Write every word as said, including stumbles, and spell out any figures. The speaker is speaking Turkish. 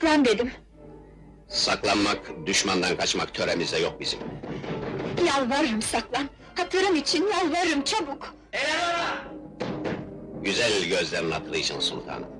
saklan dedim! Saklanmak, düşmandan kaçmak töremizde yok bizim. Yalvarırım saklan! Hatırım için yalvarırım, çabuk! Güzel gözlerin hatırı için sultanım.